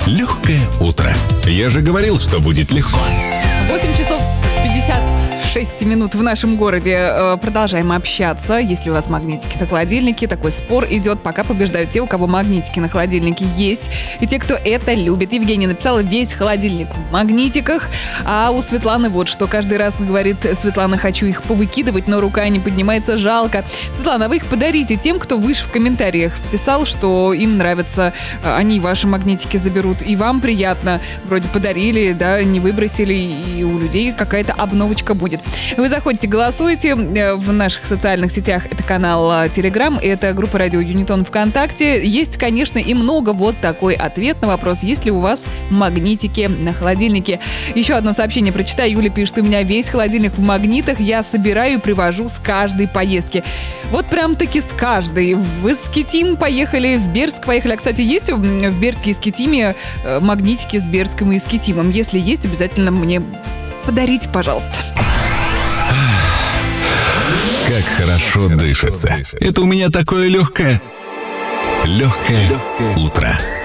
Легкое утро. Я же говорил, что будет легко. 8 часов с 56 минут в нашем городе. Продолжаем общаться. Если у вас магнитики на холодильнике, такой спор идет. Пока побеждают те, у кого магнитики на холодильнике есть. И те, кто это любит. Евгения написала: весь холодильник в магнитиках. А у Светланы вот что. Каждый раз говорит Светлана: хочу их повыкидывать, но рука не поднимается, жалко. Светлана, вы их подарите тем, кто выше в комментариях писал, что им нравится. Они ваши магнитики заберут. И вам приятно. Вроде подарили, да, не выбросили. И у людей какая-то обновочка будет. Вы заходите, голосуете в наших социальных сетях. Это канал Telegram, это группа Радио Юнитон ВКонтакте. Есть, конечно, и много. Вот такой ответ на вопрос: есть ли у вас магнитики на холодильнике. Еще одно сообщение прочитаю. Юля пишет: у меня весь холодильник в магнитах. Я собираю и привожу с каждой поездки. Вот прям-таки с каждой. В Искитим поехали, в Бердск поехали. А, кстати, есть в Бердске и Искитиме магнитики с Бердском и Искитимом? Если есть, обязательно мне подарите, пожалуйста. Как хорошо дышится. Это у меня такое легкое утро.